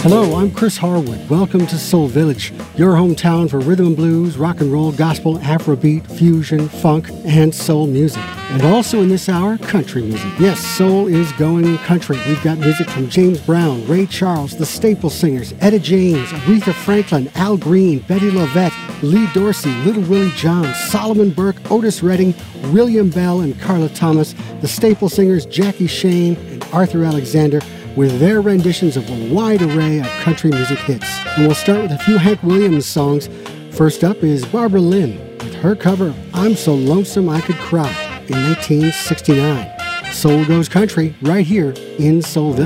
Hello, I'm Chris Harwood. Welcome to Soul Village, your hometown for rhythm and blues, rock and roll, gospel, Afrobeat, fusion, funk, and soul music. And also in this hour, country music. Yes, soul is going country. We've got music from James Brown, Ray Charles, the Staple Singers, Etta James, Aretha Franklin, Al Green, Betty Lovette, Lee Dorsey, Little Willie John, Solomon Burke, Otis Redding, William Bell, and Carla Thomas, the Staple Singers, Jackie Shane, and Arthur Alexander, with their renditions of a wide array of country music hits. And we'll start with a few Hank Williams songs. First up is Barbara Lynn with her cover of I'm So Lonesome I Could Cry in 1969. Soul Goes Country right here in Soul Village.